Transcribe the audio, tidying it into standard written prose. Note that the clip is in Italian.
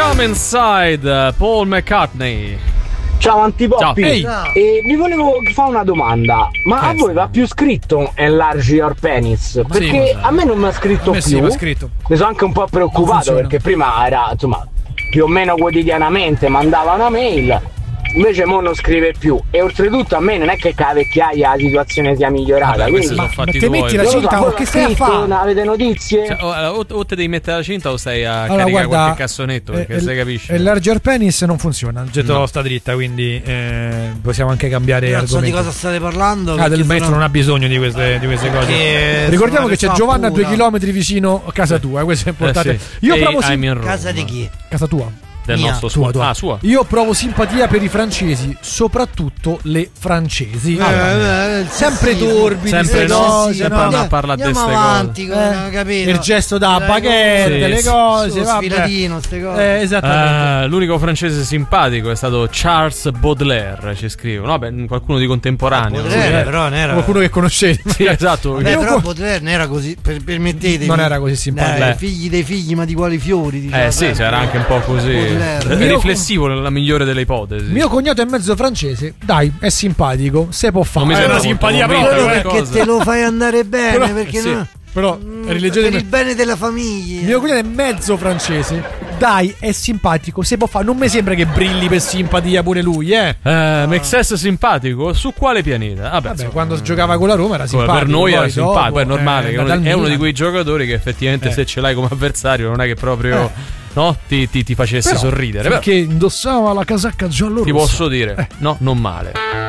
Come Inside, Paul McCartney. Ciao Antipoppi. Ciao. Vi volevo fare una domanda. Ma a voi va più scritto Enlarge Your Penis? Perché sì, a me non mi ha scritto più. Sì, scritto. Mi sono anche un po' preoccupato perché prima era, insomma, più o meno quotidianamente mandava una mail. Invece mo non scrive più. E oltretutto a me non è che con la vecchiaia la situazione sia migliorata. Quindi sono fatti te metti la cinta o che stai a fare? Avete notizie? Cioè, o te devi mettere la cinta o stai a Allora, caricare guarda, qualche cassonetto, perché se capisci. Il larger penis non funziona, getto sta dritta, quindi possiamo anche cambiare non so argomento. di cosa state parlando. Del maestro non ha bisogno di queste cose. Ricordiamo che c'è Giovanna a 2 chilometri vicino a casa tua, questo è importante. Sì. Io provo casa di chi? Casa tua. Del Mia. nostro Tua. Ah, sua. Io provo simpatia per i francesi, soprattutto le francesi. Sempre torbidi, sempre no, sempre andare a parlare di queste avanti, cose. capito? Il gesto da baguette, le cose, lo sfilatino, ste cose. esattamente. L'unico francese simpatico è stato Charles Baudelaire, ci scrivono. No, beh, qualcuno di contemporaneo. Baudelaire, però non era Qualcuno che conoscete. Sì, esatto. Vabbè, però Baudelaire non era così, permettetemi. Non era così simpatico. Figli dei figli, ma di quali fiori? Diciamo, Sì, c'era anche un po' così. Riflessivo nella migliore delle ipotesi. Mio cognato è mezzo francese, dai, è simpatico, se può fare. Non mi È sembra una simpatia molto proprio, convinto, perché te lo fai andare bene, Però- perché sì. no? Però Per il bene della famiglia. mio cognato è mezzo francese, dai, è simpatico, se può fare. Non mi sembra che brilli per simpatia pure lui, Mexes simpatico? Su quale pianeta? Vabbè, Vabbè, quando giocava con la Roma era simpatico. per noi era poi simpatico, dopo, è normale. Che dal è uno di Milan. quei giocatori che effettivamente se ce l'hai come avversario non è che proprio no, ti facesse Però, sorridere. perché indossava la casacca giallo-rossa. Ti posso dire, no, non male.